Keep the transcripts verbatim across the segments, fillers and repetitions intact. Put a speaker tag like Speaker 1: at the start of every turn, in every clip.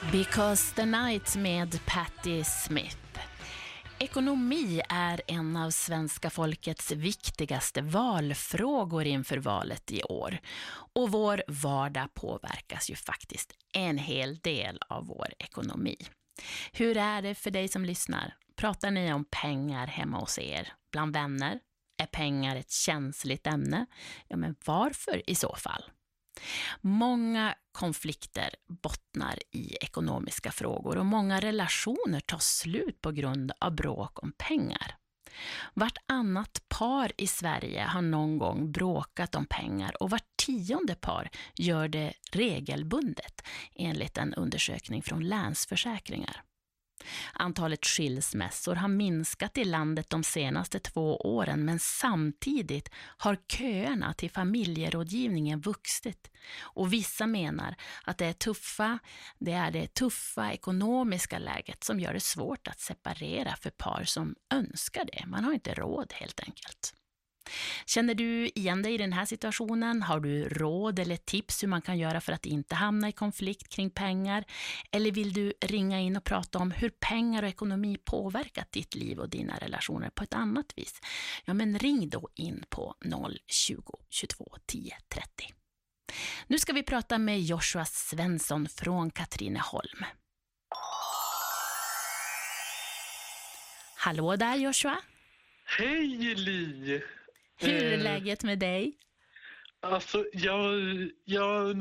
Speaker 1: Because the Night med Patti Smith. Ekonomi är en av svenska folkets viktigaste valfrågor inför valet i år. Och vår vardag påverkas ju faktiskt en hel del av vår ekonomi. Hur är det för dig som lyssnar? Pratar ni om pengar hemma hos er? Bland vänner? Är pengar ett känsligt ämne? Ja, men varför i så fall? Många konflikter bottnar i ekonomiska frågor och många relationer tar slut på grund av bråk om pengar. Vartannat par i Sverige har någon gång bråkat om pengar och vart tionde par gör det regelbundet enligt en undersökning från Länsförsäkringar. Antalet skilsmässor har minskat i landet de senaste två åren, men samtidigt har köerna till familjerådgivningen vuxit. Och vissa menar att det är tuffa, det är det tuffa ekonomiska läget som gör det svårt att separera för par som önskar det. Man har inte råd helt enkelt. Känner du igen dig i den här situationen? Har du råd eller tips hur man kan göra för att inte hamna i konflikt kring pengar? Eller vill du ringa in och prata om hur pengar och ekonomi påverkat ditt liv och dina relationer på ett annat vis? Ja, men ring då in på noll tjugo tjugotvå tio trettio. Nu ska vi prata med Joshua Svensson från Katrineholm. Hallå där Joshua.
Speaker 2: Hej Li!
Speaker 1: Hur är läget med dig?
Speaker 2: Alltså, jag, jag,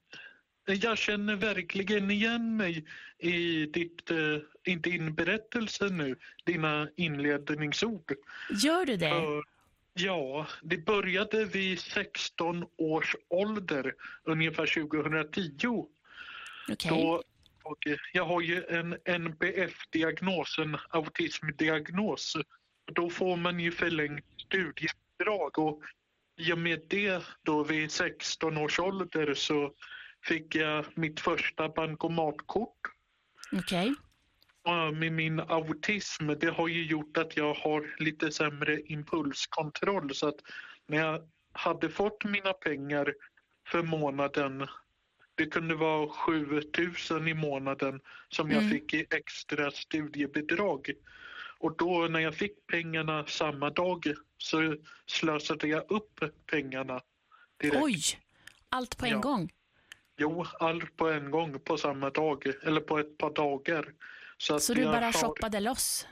Speaker 2: jag känner verkligen igen mig i ditt, i din berättelse nu, dina inledningsord.
Speaker 1: Gör du det?
Speaker 2: För, ja, det började vid sexton års ålder, ungefär tjugohundratio.
Speaker 1: Okay.
Speaker 2: Då, och jag har ju en N P F-diagnos, en autismdiagnos. Då får man ju förlängt studiebidrag och i och med det då vid sexton års ålder så fick jag mitt första bankomatkort.
Speaker 1: Okej.
Speaker 2: Okay. Med min autism, det har ju gjort att jag har lite sämre impulskontroll, så att när jag hade fått mina pengar för månaden, det kunde vara sju tusen i månaden som jag mm. fick i extra studiebidrag. Och då när jag fick pengarna samma dag så slösade jag upp pengarna direkt.
Speaker 1: Oj, allt på en
Speaker 2: ja.
Speaker 1: gång?
Speaker 2: Jo, allt på en gång på samma dag, eller på ett par dagar. Så, att
Speaker 1: så du bara
Speaker 2: har...
Speaker 1: shoppade loss?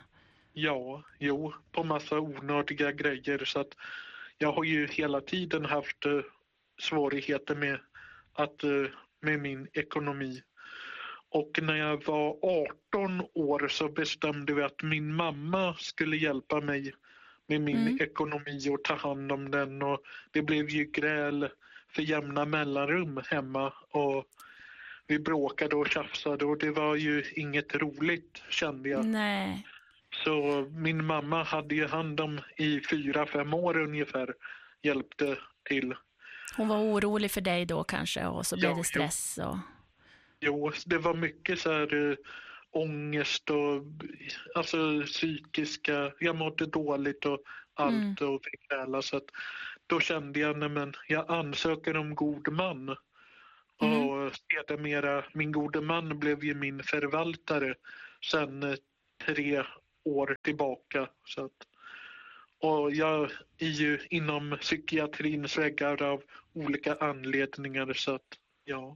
Speaker 2: Ja, jo, på massa onödiga grejer. Så att jag har ju hela tiden haft uh, svårigheter med, att, uh, med min ekonomi. Och när jag var arton år så bestämde vi att min mamma skulle hjälpa mig med min mm. ekonomi och ta hand om den. Och det blev ju gräl för jämna mellanrum hemma och vi bråkade och tjafsade och det var ju inget roligt, kände jag.
Speaker 1: Nej.
Speaker 2: Så min mamma hade ju hand om i fyra, fem år ungefär, hjälpte till.
Speaker 1: Hon var orolig för dig då kanske och så blev
Speaker 2: ja,
Speaker 1: det stress och...
Speaker 2: Jo, det var mycket så här uh, ångest och alltså psykiska, jag mådde dåligt och allt mm. och fick gräla, så att då kände jag, nej men jag ansöker om god man. Mm. Och sedermera, min gode man blev ju min förvaltare sen uh, tre år tillbaka. Så att, och jag är ju inom psykiatrins väggar av olika anledningar, så att ja.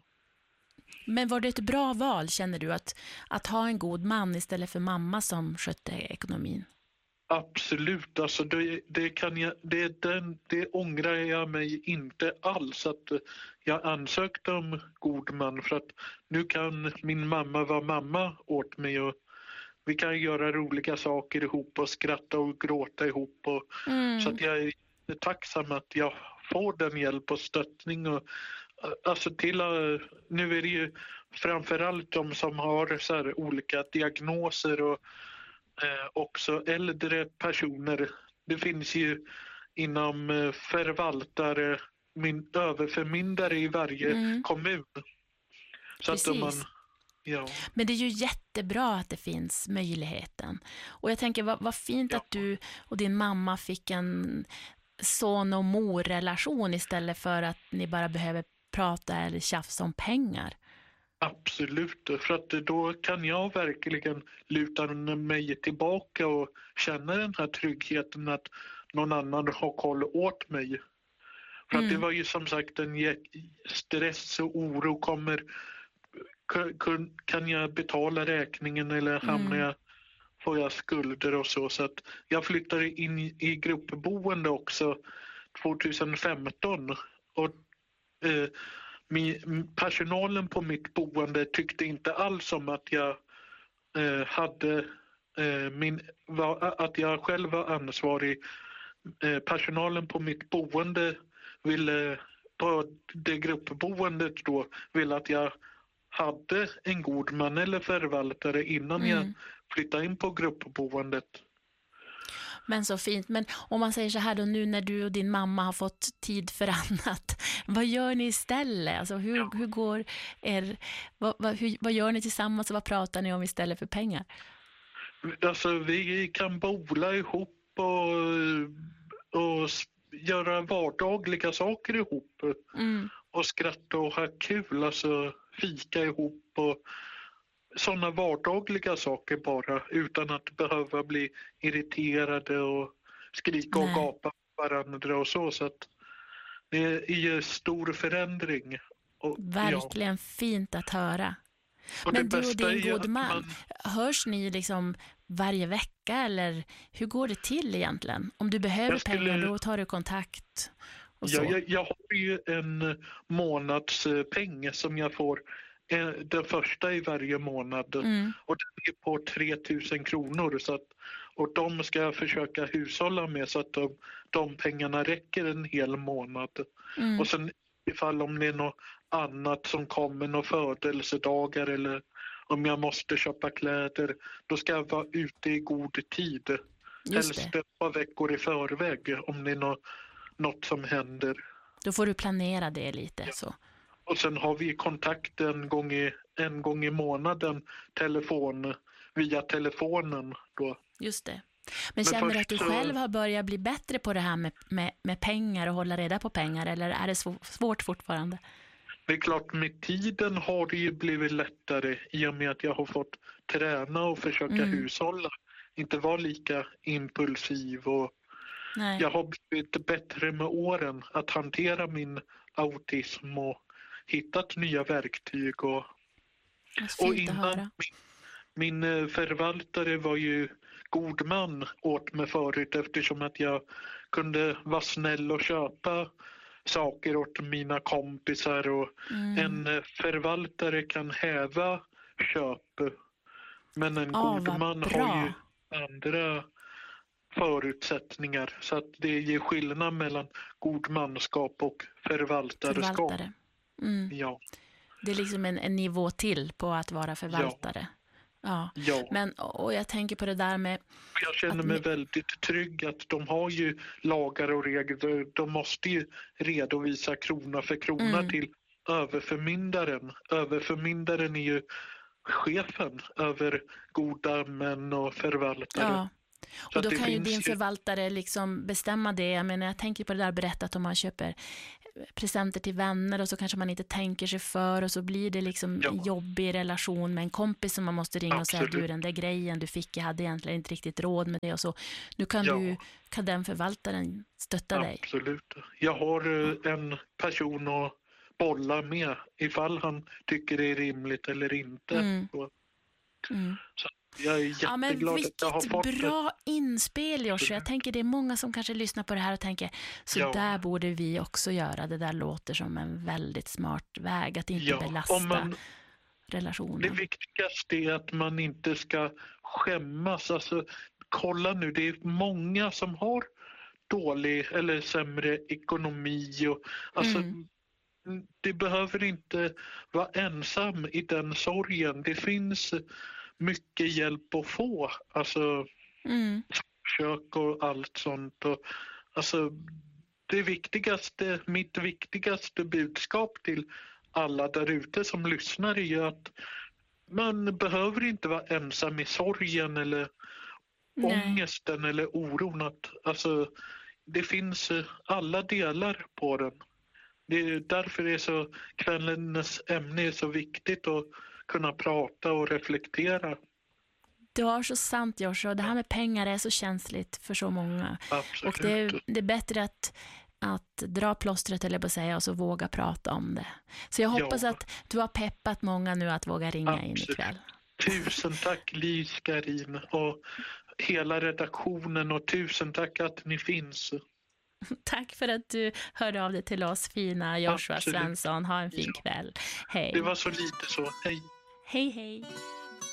Speaker 1: Men var det ett bra val, känner du, att, att ha en god man istället för mamma som skötte ekonomin?
Speaker 2: Absolut, alltså det, det, kan jag, det, den, det ångrar jag mig inte alls att jag ansökte om god man, för att nu kan min mamma vara mamma åt mig och vi kan göra roliga saker ihop och skratta och gråta ihop. Och, mm. Så att jag är tacksam att jag får den hjälp och stöttning. Och, alltså till, nu är det ju framförallt de som har så här olika diagnoser och eh, också äldre personer. Det finns ju inom förvaltare, min, överförmyndare i varje mm. kommun. Så
Speaker 1: Precis.
Speaker 2: Att man, ja.
Speaker 1: Men det är ju jättebra att det finns möjligheten. Och jag tänker, vad, vad fint ja. Att du och din mamma fick en son- och morrelation istället för att ni bara behöver prata eller tjafsa om pengar.
Speaker 2: Absolut, för att då kan jag verkligen luta mig tillbaka och känna den här tryggheten att någon annan har koll åt mig. För att det
Speaker 1: Mm.
Speaker 2: var ju som sagt en jä- stress och oro. Kommer, kan, kan jag betala räkningen eller hamnar
Speaker 1: Mm.
Speaker 2: jag, får jag skulder och så. Så att jag flyttade in i gruppboende också tjugohundrafemton och eh, min, personalen på mitt boende tyckte inte alls om att jag eh, hade eh, min, var, att jag själv var ansvarig. Eh, personalen på mitt boende ville, på det gruppboendet då, ville att jag hade en god man eller förvaltare innan
Speaker 1: Mm.
Speaker 2: jag flyttade in på gruppboendet.
Speaker 1: Men så fint. Men om man säger så här då, nu när du och din mamma har fått tid för annat, vad gör ni istället? Alltså hur,
Speaker 2: Ja.
Speaker 1: hur går er, vad, vad, hur, vad gör ni tillsammans och vad pratar ni om istället för pengar?
Speaker 2: Alltså vi kan bola ihop och, och s- göra vardagliga saker ihop.
Speaker 1: Mm.
Speaker 2: Och skratta och ha kul, alltså fika ihop och sådana vardagliga saker bara, utan att behöva bli irriterade och skrika och
Speaker 1: Nej.
Speaker 2: gapa på varandra och så. Så att det är ju stor förändring. Och,
Speaker 1: Verkligen fint att höra.
Speaker 2: och
Speaker 1: Men
Speaker 2: det
Speaker 1: du och
Speaker 2: bästa
Speaker 1: din
Speaker 2: är ju
Speaker 1: god
Speaker 2: att
Speaker 1: man, hörs ni liksom varje vecka eller hur går det till egentligen? Om du behöver
Speaker 2: Jag skulle-
Speaker 1: pengar då tar du kontakt och så.
Speaker 2: Jag, jag, jag har ju en månadspeng som jag får eh, den första i varje månad.
Speaker 1: Mm.
Speaker 2: Och den är på tre tusen kronor. Så att, och de ska jag försöka hushålla med så att de, de pengarna räcker en hel månad.
Speaker 1: Mm.
Speaker 2: Och sen ifall om det är något annat som kommer, några födelsedagar eller om jag måste köpa kläder, då ska jag vara ute i god tid.
Speaker 1: Just
Speaker 2: Helst
Speaker 1: det.
Speaker 2: ett par veckor i förväg om det är något, något som händer.
Speaker 1: Då får du planera det lite så.
Speaker 2: Och sen har vi kontakt en gång i, en gång i månaden telefon, via telefonen då.
Speaker 1: Just det. Men,
Speaker 2: Men
Speaker 1: känner du
Speaker 2: först
Speaker 1: att du
Speaker 2: så-
Speaker 1: själv har börjat bli bättre på det här med, med, med pengar och hålla reda på pengar eller är det svå- svårt fortfarande?
Speaker 2: Det är klart, med tiden har det ju blivit lättare i och med att jag har fått träna och försöka
Speaker 1: Mm.
Speaker 2: hushålla. Inte vara lika impulsiv och
Speaker 1: Nej.
Speaker 2: jag har blivit bättre med åren att hantera min autism och hittat nya verktyg. Och,
Speaker 1: Vad
Speaker 2: och
Speaker 1: fint att
Speaker 2: innan
Speaker 1: höra.
Speaker 2: min, min eh, förvaltare var ju god man åt mig förut eftersom att jag kunde vara snäll och köpa saker åt mina kompisar och
Speaker 1: Mm.
Speaker 2: en eh, förvaltare kan häva köp, men en
Speaker 1: Ja,
Speaker 2: god
Speaker 1: vad
Speaker 2: man
Speaker 1: bra.
Speaker 2: har ju andra förutsättningar så att det ger skillnad mellan godmanskap och förvaltarskap.
Speaker 1: Förvaltare. Mm.
Speaker 2: Ja,
Speaker 1: Det är liksom en, en nivå till på att vara förvaltare. Ja.
Speaker 2: ja.
Speaker 1: Men, och jag tänker på det där med,
Speaker 2: Jag känner
Speaker 1: att
Speaker 2: mig
Speaker 1: ni-
Speaker 2: väldigt trygg att de har ju lagar och regler. De måste ju redovisa krona för krona
Speaker 1: Mm.
Speaker 2: till överförmyndaren. Överförmyndaren är ju chefen över goda män och förvaltare.
Speaker 1: ja.
Speaker 2: Så
Speaker 1: Och då
Speaker 2: att det
Speaker 1: kan ju
Speaker 2: finns
Speaker 1: din förvaltare liksom bestämma det. Jag menar, jag tänker på det där berättat om man köper presenter till vänner och så kanske man inte tänker sig för och så blir det liksom
Speaker 2: Ja.
Speaker 1: en jobbig relation med en kompis som man måste ringa och säga att du,
Speaker 2: Absolut.
Speaker 1: den där grejen du fick, jag hade egentligen inte riktigt råd med det och så. Nu kan,
Speaker 2: Ja.
Speaker 1: du, kan den förvaltaren stötta dig.
Speaker 2: Absolut. Jag har eh, en person att bolla med ifall han tycker det är rimligt eller inte.
Speaker 1: Mm.
Speaker 2: Så
Speaker 1: Mm.
Speaker 2: jag är
Speaker 1: Ja, men
Speaker 2: jätteglad att jag har
Speaker 1: vilket
Speaker 2: fått det.
Speaker 1: bra inspel, Joshua. Jag tänker det är många som kanske lyssnar på det här och tänker så
Speaker 2: Ja.
Speaker 1: där borde vi också göra. Det där låter som en väldigt smart väg att inte
Speaker 2: Ja,
Speaker 1: belasta
Speaker 2: om man, det
Speaker 1: relationen.
Speaker 2: viktigaste är att man inte ska skämmas. Alltså, kolla nu, det är många som har dålig eller sämre ekonomi. Och, alltså,
Speaker 1: Mm.
Speaker 2: det behöver inte vara ensam i den sorgen. Det finns mycket hjälp att få. Alltså
Speaker 1: Mm.
Speaker 2: kök och allt sånt. Och, alltså, det viktigaste, mitt viktigaste budskap till alla där ute som lyssnar är ju att man behöver inte vara ensam i sorgen eller
Speaker 1: Nej.
Speaker 2: ångesten eller oron. Att, alltså, det finns eh, alla delar på den. Det är därför det är så, kvällens ämne är så viktigt att kunna prata och reflektera.
Speaker 1: Du har så sant, Joshua. Det här med pengar är så känsligt för så många.
Speaker 2: Absolut.
Speaker 1: Och det är, det är bättre att, att dra plåstret, eller på säga, och så våga prata om det. Så jag hoppas
Speaker 2: Ja.
Speaker 1: att du har peppat många nu att våga ringa
Speaker 2: Absolut.
Speaker 1: in ikväll.
Speaker 2: Tusen tack Liv Skarin och hela redaktionen, och tusen tack att ni finns.
Speaker 1: Tack för att du hörde av dig till oss, fina Joshua
Speaker 2: Absolut.
Speaker 1: Svensson. Ha en fin
Speaker 2: Ja.
Speaker 1: kväll. Hej.
Speaker 2: Det var så lite så. Hej.
Speaker 1: Hej, hej.